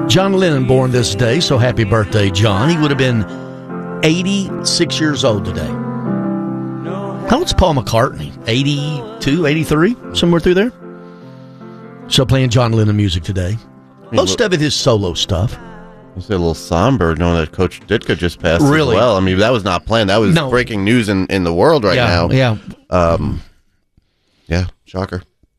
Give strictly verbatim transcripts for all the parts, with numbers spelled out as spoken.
John Lennon born this day, so happy birthday, John. He would have been eighty-six years old today. How old's Paul McCartney? eighty-two, eighty-three, somewhere through there? So playing John Lennon music today. Most of it is solo stuff. It's a little somber knowing that Coach Ditka just passed Really? as well. I mean, that was not planned. That was No. breaking news in, in the world right yeah, now. Yeah, Um, yeah, shocker.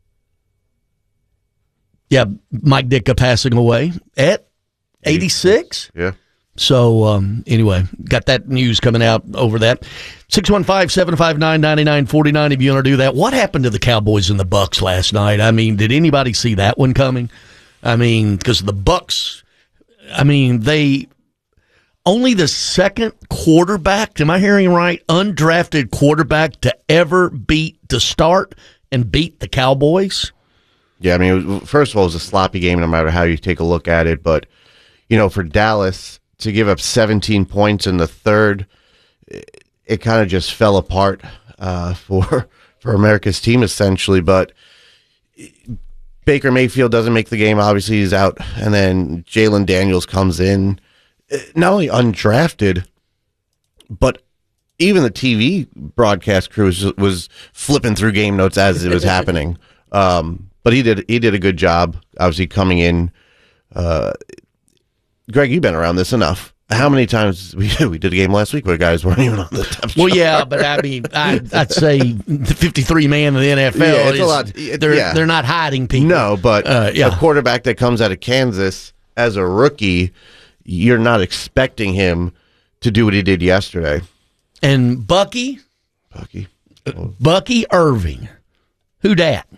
yeah. Mike Ditka passing away at eighty-six. Yeah. So, um, anyway, got that news coming out over that. six one five, seven five nine, nine nine four nine if you want to do that. What happened to the Cowboys and the Bucks last night? I mean, did anybody see that one coming? I mean, because the Bucks, I mean, they only the second quarterback, am I hearing right, undrafted quarterback to ever beat, to start and beat the Cowboys? Yeah, I mean, it was, first of all, it was a sloppy game no matter how you take a look at it. But, you know, for Dallas to give up seventeen points in the third, it, it kind of just fell apart uh, for for America's team, essentially. But Baker Mayfield doesn't make the game. Obviously, he's out. And then Jalen Daniels comes in, not only undrafted, but even the T V broadcast crew was, was flipping through game notes as it was happening. Um, but he did he did a good job, obviously, coming in. Uh, Greg, you've been around this enough. How many times we we did a game last week where guys weren't even on the depth Well, chart? yeah, but I mean, I, I'd say the fifty-three man of the N F L, Yeah, it's is, a lot. It- they're, yeah. they're not hiding people. No, but Uh, yeah. a quarterback that comes out of Kansas as a rookie, you're not expecting him to do what he did yesterday. And Bucky, Bucky. Bucky Irving, who dat?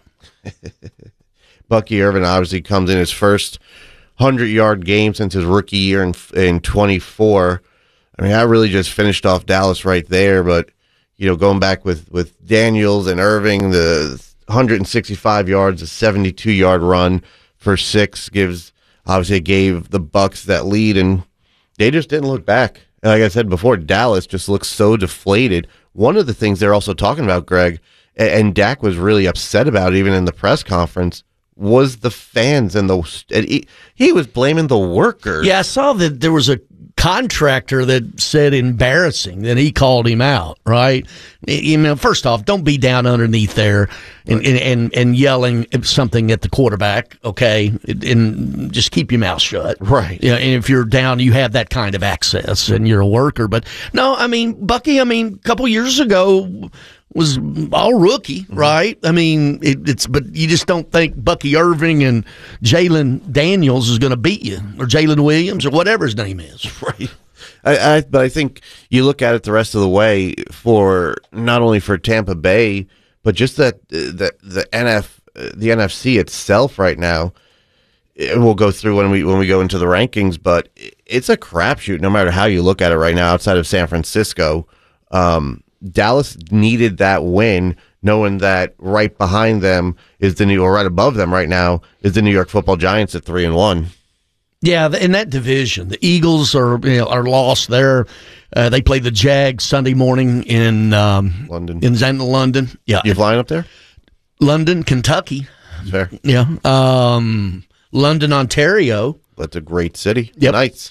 Bucky Irvin obviously comes in his first hundred-yard game since his rookie year in in twenty-four. I mean, I really just finished off Dallas right there, but, you know, going back with, with Daniels and Irving, the one hundred sixty-five yards, a seventy-two-yard run for six gives, obviously it gave the Bucks that lead, and they just didn't look back. And like I said before, Dallas just looks so deflated. One of the things they're also talking about, Greg, and, and Dak was really upset about it even in the press conference, was the fans and the and he, he was blaming the workers. Yeah, I saw that there was a contractor that said embarrassing that he called him out, right? You know, first off, don't be down underneath there and, and, and, and yelling something at the quarterback, okay? And just keep your mouth shut. Right. Yeah, and if you're down, you have that kind of access and you're a worker. But no, I mean, Bucky, I mean, a couple years ago was all rookie, right? I mean, it, it's but you just don't think Bucky Irving and Jalen Daniels is going to beat you, or Jalen Williams, or whatever his name is. Right. I, I, but I think you look at it the rest of the way for not only for Tampa Bay, but just that the the N F the N F C itself right now. It, we'll go through when we when we go into the rankings, but it's a crapshoot no matter how you look at it right now. Outside of San Francisco, um, Dallas needed that win, knowing that right behind them is the New, or right above them right now is the New York Football Giants at three and one. Yeah, in that division, the Eagles are you know, are lost there. Uh, they play the Jags Sunday morning in um, London. In, in London, yeah, You flying up there? London, Kentucky, Fair. yeah, um, London, Ontario. That's a great city. Yep. Knights.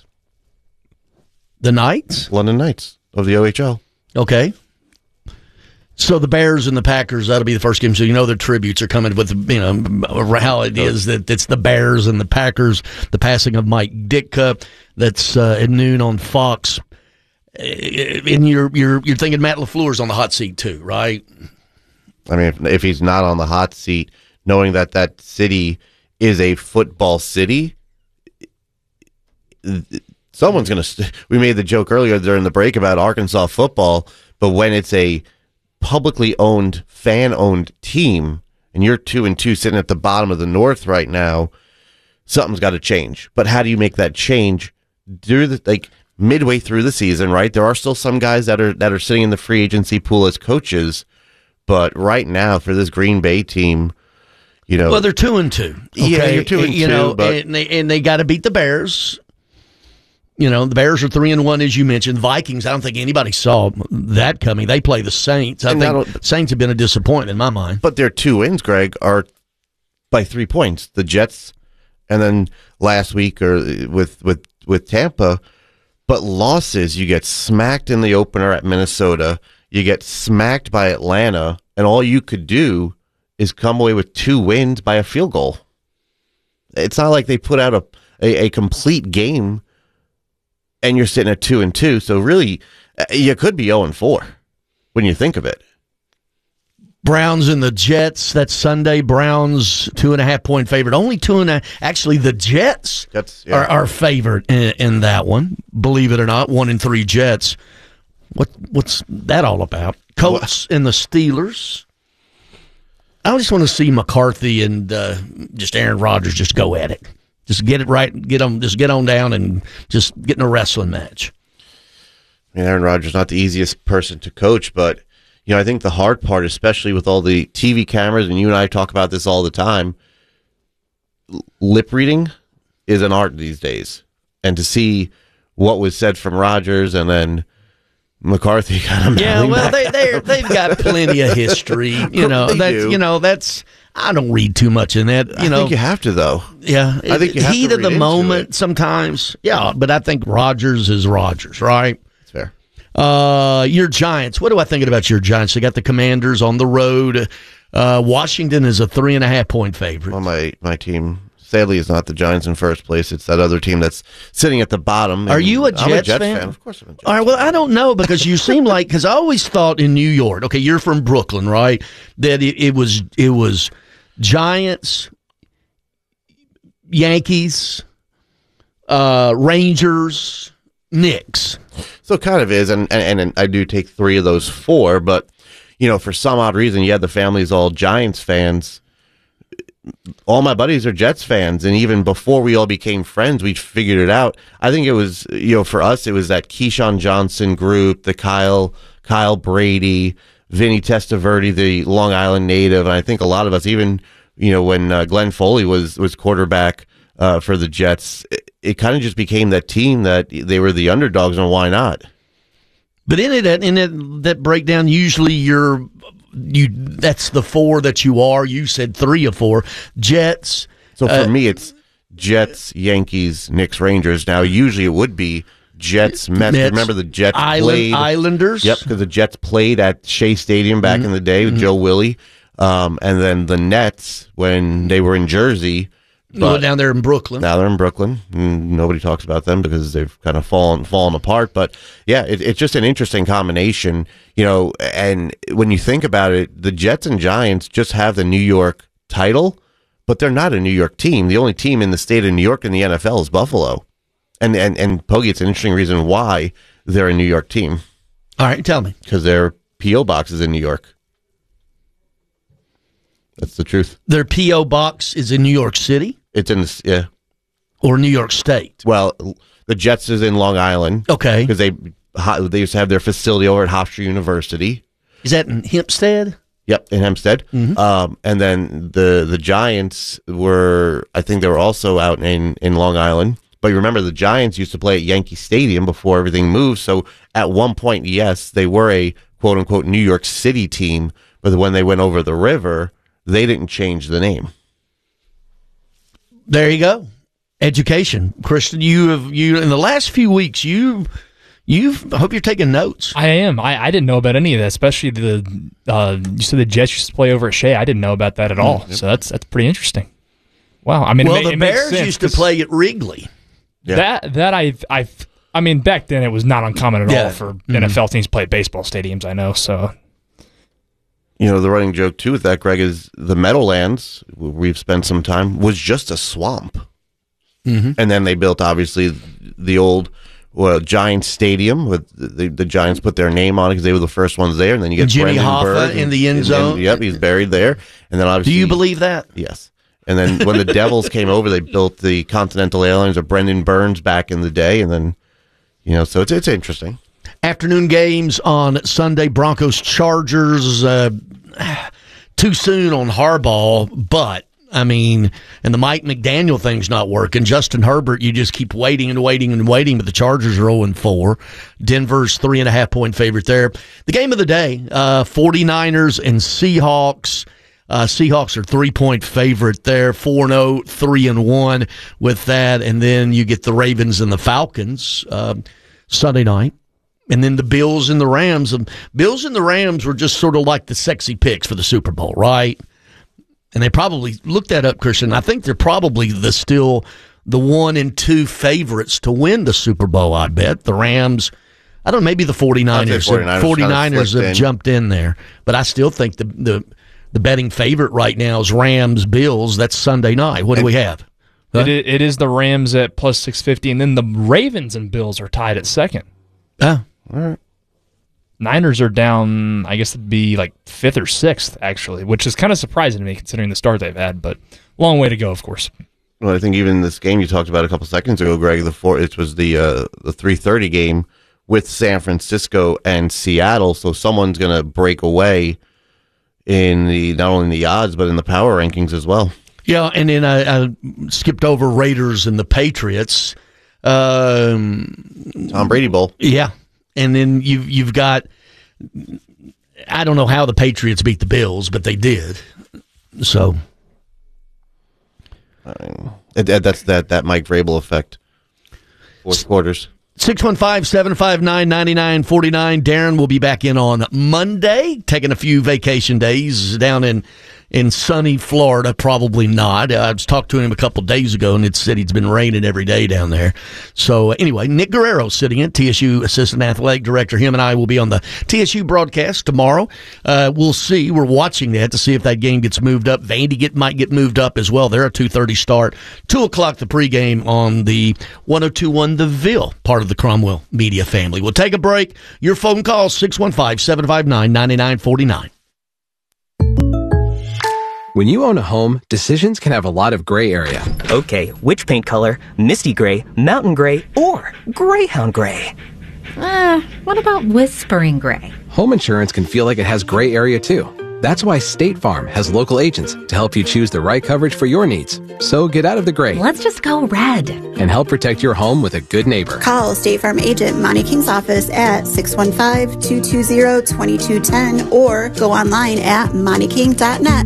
The Knights, London Knights of the O H L. okay. So the Bears and the Packers, that'll be the first game. So you know their tributes are coming with, you know, how it is that it's the Bears and the Packers, the passing of Mike Ditka. That's uh, at noon on Fox. And you're you're you're thinking Matt LaFleur's on the hot seat too, right? I mean, if, if he's not on the hot seat, knowing that that city is a football city, someone's going to... St- we made the joke earlier during the break about Arkansas football, but when it's a publicly owned, fan-owned team, and you're two and two sitting at the bottom of the North right now, something's got to change. But how do you make that change? Do the like midway through the season, right? There are still some guys that are that are sitting in the free agency pool as coaches, but right now for this Green Bay team, you know, Well, they're two and two. Okay? Yeah, you're two and you two, know, but- and they and they got to beat the Bears. You know, the Bears are three and one, as you mentioned. Vikings, I don't think anybody saw that coming. They play the Saints. I And think that'll- Saints have been a disappointment in my mind. but their two wins, Greg, are by three points. The Jets and then last week or with with with Tampa. But losses, you get smacked in the opener at Minnesota, you get smacked by Atlanta, and all you could do is come away with two wins by a field goal. It's not like they put out a a, a complete game, and you're sitting at two and two. So really, you could be zero and four when you think of it. Browns and the Jets. That's Sunday. Browns two and a half point favorite. Only two and a. Actually, the Jets Jets, yeah. are our favorite in, in that one. Believe it or not, one and three Jets. What what's that all about? Colts and the Steelers. I just want to see McCarthy and uh, just Aaron Rodgers just go at it. Just get it right. Get them. Just get on down and just get in a wrestling match. I mean, Aaron Rodgers not the easiest person to coach, but. You know, I think the hard part, especially with all the T V cameras, and you and I talk about this all the time, lip reading is an art these days. And to see what was said from Rodgers and then McCarthy kind of yeah, well, they they they've got plenty of history. You know, that's do. you know that's I don't read too much in that. You I know, think you have to though. Yeah, I think you have heat to of the read moment sometimes. Yeah, but I think Rodgers is Rodgers, right? That's fair. Uh, your Giants. What do I think about your Giants? They got the Commanders on the road. Uh, Washington is a three and a half point favorite. Well, my my team sadly is not the Giants in first place. It's that other team that's sitting at the bottom. Are you a Jets, I'm a Jets fan? fan? Of course, I'm a Jets All right. Well, I don't know because you seem like because I always thought in New York. Okay, you're from Brooklyn, right? That it, it was it was Giants, Yankees, uh, Rangers, Knicks. So it kind of is, and, and and I do take three of those four, but, you know, for some odd reason, yeah, the family's all Giants fans. All my buddies are Jets fans, and even before we all became friends, we figured it out. I think it was, you know, for us, it was that Keyshawn Johnson group, the Kyle Kyle Brady, Vinny Testaverde, the Long Island native, and I think a lot of us, even, you know, when uh, Glenn Foley was, was quarterback uh, for the Jets, it, it kind of just became that team that they were the underdogs, and why not? But in it, in it, that breakdown, usually you're you. That's the four that you are. You said three of four Jets. So for uh, me, it's Jets, Yankees, Knicks, Rangers. Now, usually it would be Jets, Mets. Mets Remember the Jets Island, played Islanders. Yep, because the Jets played at Shea Stadium back mm-hmm. in the day with mm-hmm. Joe Willie, um, and then the Nets when they were in Jersey. But down there in Brooklyn. Now they're in Brooklyn. Nobody talks about them because they've kind of fallen fallen apart. But yeah, it, it's just an interesting combination, you know. And when you think about it, the Jets and Giants just have the New York title, but they're not a New York team. The only team in the state of New York in the N F L is Buffalo. And and and Pogie, it's an interesting reason why they're a New York team. All right, tell me. Because their P O box is in New York. That's the truth. Their P O box is in New York City? It's in, the, yeah. Or New York State? Well, the Jets is in Long Island. Okay. Because they they used to have their facility over at Hofstra University. Is that in Hempstead? Yep, in Hempstead. Mm-hmm. Um, and then the the Giants were, I think they were also out in, in Long Island. But you remember the Giants used to play at Yankee Stadium before everything moved. So at one point, yes, they were a quote-unquote New York City team. But when they went over the river, they didn't change the name. There you go. Education. Christian, you have, you in the last few weeks, you've, you've, I hope you're taking notes. I am. I, I didn't know about any of that, especially the, uh, you said the Jets used to play over at Shea. I didn't know about that at all. Mm-hmm. So that's that's pretty interesting. Wow. I mean, well, it, the it Bears used to play at Wrigley. Yeah. That, that I, I, I mean, back then it was not uncommon at yeah. all for mm-hmm. N F L teams to play at baseball stadiums, I know, so. You know, the running joke, too, with that, Greg, is the Meadowlands, where we've spent some time, was just a swamp. Mm-hmm. And then they built, obviously, the old well, Giants Stadium. With the, the Giants put their name on it because they were the first ones there. And then you get Jimmy Brendan Hoffa Bird in the end zone. And, yep, he's buried there. And then obviously, do you believe that? Yes. And then when the Devils came over, they built the Continental Airlines of Brendan Burns back in the day. And then, you know, so it's it's interesting. Afternoon games on Sunday, Broncos, Chargers, uh, too soon on Harbaugh, but, I mean, and the Mike McDaniel thing's not working. Justin Herbert, you just keep waiting and waiting and waiting, but the Chargers are oh and four. Denver's three and a half point favorite there. The game of the day, uh, 49ers and Seahawks. Uh, Seahawks are three-point favorite there, four and oh, three and one with that. And then you get the Ravens and the Falcons uh, Sunday night. And then the Bills and the Rams. Um, Bills and the Rams were just sort of like the sexy picks for the Super Bowl, right? And they probably looked that up, Christian. I think they're probably the still the one and two favorites to win the Super Bowl, I bet. The Rams, I don't know, maybe the 49ers. forty-niners, 49ers have in. jumped in there. But I still think the the The betting favorite right now is Rams Bills. That's Sunday night. What do we have? Huh? It, it is the Rams at plus six fifty, and then the Ravens and Bills are tied at second. Oh, all right. Niners are down, I guess it'd be like fifth or sixth, actually, which is kind of surprising to me considering the start they've had, but long way to go, of course. Well, I think even this game you talked about a couple seconds ago, Greg, the four, it was the uh, the three thirty game with San Francisco and Seattle, so someone's going to break away in the not only in the odds but in the power rankings as well. Yeah, and then I, I skipped over Raiders and the Patriots. Um, Tom Brady Bowl. Yeah, and then you you've got. I don't know how the Patriots beat the Bills, but they did. So I mean, that, that's that that Mike Vrabel effect. Fourth quarters. six one five, seven five nine, nine nine four nine. Darren will be back in on Monday, taking a few vacation days down in, in sunny Florida. Probably not. I was talking to him a couple days ago, and it said it's been raining every day down there. So anyway, Nick Guerrero sitting in, T S U Assistant Athletic Director. Him and I will be on the T S U broadcast tomorrow. Uh, we'll see. We're watching that to see if that game gets moved up. Vandy get, might get moved up as well. They're a two thirty start. two o'clock the pregame on the one oh two point one The Ville, part of the Cromwell Media family. We'll take a break. Your phone call, six one five, seven five nine, nine nine four nine. When you own a home, decisions can have a lot of gray area. Okay, which paint color? Misty gray, mountain gray, or greyhound gray? Uh, what about whispering gray? Home insurance can feel like it has gray area too. That's why State Farm has local agents to help you choose the right coverage for your needs. So get out of the gray. Let's just go red. And help protect your home with a good neighbor. Call State Farm agent Monty King's office at six one five, two two zero, two two one zero or go online at monty king dot net.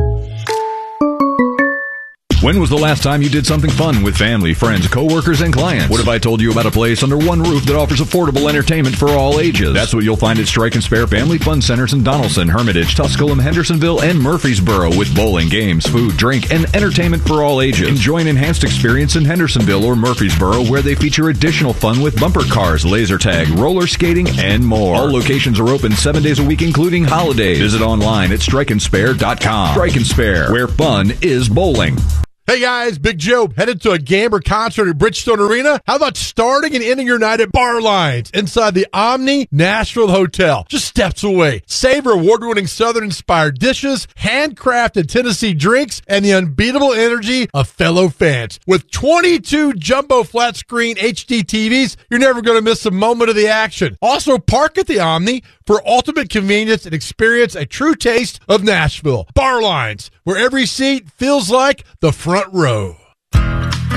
When was the last time you did something fun with family, friends, coworkers, and clients? What if I told you about a place under one roof that offers affordable entertainment for all ages? That's what you'll find at Strike and Spare Family Fun Centers in Donaldson, Hermitage, Tusculum, Hendersonville, and Murfreesboro with bowling, games, food, drink, and entertainment for all ages. Enjoy an enhanced experience in Hendersonville or Murfreesboro where they feature additional fun with bumper cars, laser tag, roller skating, and more. All locations are open seven days a week, including holidays. Visit online at strike and spare dot com. Strike and Spare, where fun is bowling. Hey guys, Big Joe, headed to a Gamber concert at Bridgestone Arena? How about starting and ending your night at Bar Lines inside the Omni Nashville Hotel, just steps away? Savor award-winning Southern-inspired dishes, handcrafted Tennessee drinks, and the unbeatable energy of fellow fans. With twenty-two jumbo flat-screen H D T Vs, you're never going to miss a moment of the action. Also, park at the Omni for ultimate convenience and experience a true taste of Nashville. Bar Lines, where every seat feels like the front row.